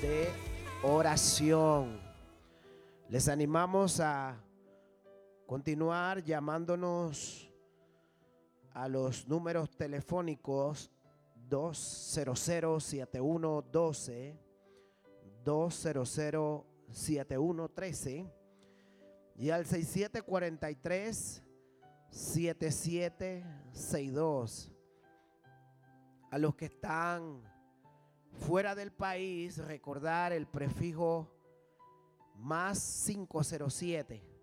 de oración. Les animamos a continuar llamándonos a los números telefónicos 200-7112, 200-7113 y al 6743-7762. A los que están fuera del país, recordar el prefijo +507